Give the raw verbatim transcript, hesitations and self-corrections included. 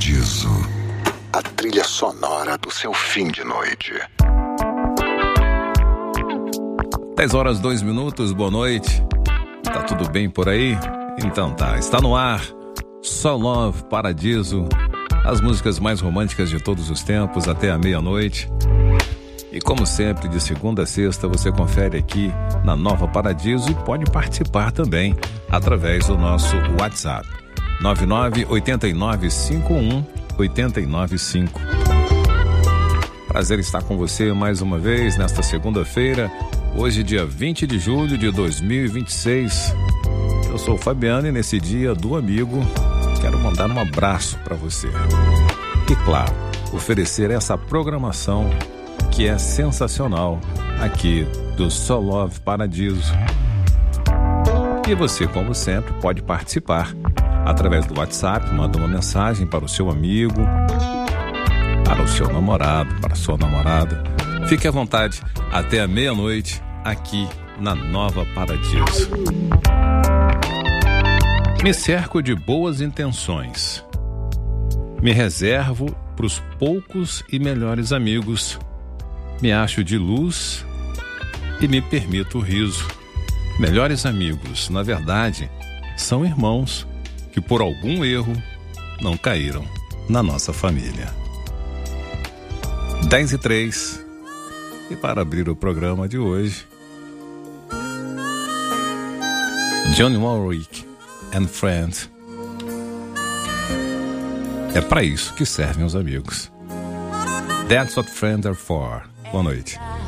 Paradiso, a trilha sonora do seu fim de noite. dez horas, dois minutos, boa noite. Tá tudo bem por aí? Então tá, está no ar Só Love Paradiso, as músicas mais românticas de todos os tempos até a meia-noite. E como sempre, de segunda a sexta, você confere aqui na Nova Paradiso e pode participar também através do nosso WhatsApp nove nove oito nove cinco um oito nove cinco. Prazer estar com você mais uma vez nesta segunda-feira, hoje dia vinte de julho de dois mil e vinte e seis. Eu sou o Fabiano e nesse dia do amigo quero mandar um abraço para você. E claro, oferecer essa programação que é sensacional aqui do Só Love Paradiso. E você, como sempre, pode participar através do WhatsApp, manda uma mensagem para o seu amigo, para o seu namorado, para a sua namorada. Fique à vontade até a meia-noite aqui na Nova Paradiso. Me cerco de boas intenções. Me reservo para os poucos e melhores amigos. Me acho de luz e me permito o riso. Melhores amigos, na verdade, são irmãos que por algum erro não caíram na nossa família. dez e três. E para abrir o programa de hoje, Dionne Warwick and Friends. É para isso que servem os amigos. That's what friends are for. Boa noite.